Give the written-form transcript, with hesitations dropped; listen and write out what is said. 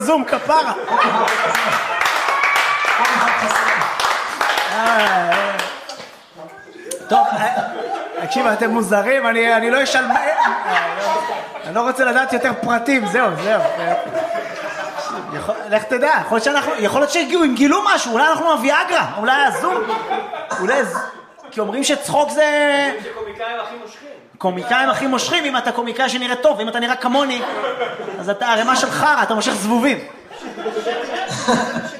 זום כפרה. טוב, תקשיב, אתם מוזרים, אני לא אשאל, אני לא רוצה לדעת יותר פרטים, זהו. לך תדע, יכול להיות שהגיעו, אם גילו משהו, אולי אנחנו הוויאגרה, אולי הזום, כי אומרים שצחוק זה... קומיקאים הכי מושכים. קומיקאים הכי מושכים, אם אתה קומיקאי שנראה טוב, אם אתה נראה כמוני, אז אתה הרמה של חרא, אתה מושך זבובים.